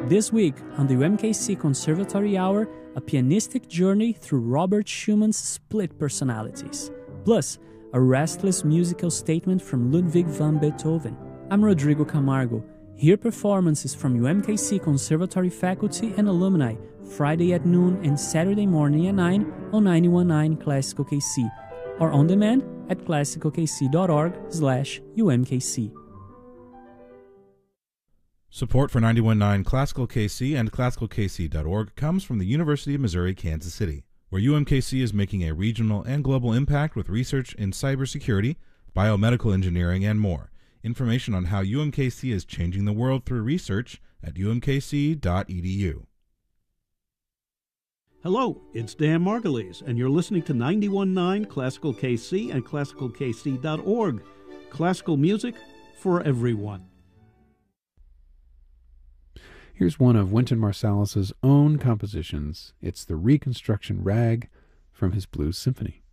This week on the UMKC Conservatory Hour, a pianistic journey through Robert Schumann's split personalities, plus a restless musical statement from Ludwig van Beethoven. I'm Rodrigo Camargo. Hear performances from UMKC Conservatory faculty and alumni Friday at noon and Saturday morning at 9 on 91.9 Classical KC, or on demand at classicalkc.org/UMKC. Support for 91.9 Classical KC and classicalkc.org comes from the University of Missouri, Kansas City, where UMKC is making a regional and global impact with research in cybersecurity, biomedical engineering, and more. Information on how UMKC is changing the world through research at umkc.edu. Hello, it's Dan Margulies, and you're listening to 91.9 Classical KC and classicalkc.org. Classical music for everyone. Here's one of Wynton Marsalis's own compositions. It's the Reconstruction Rag from his Blues Symphony.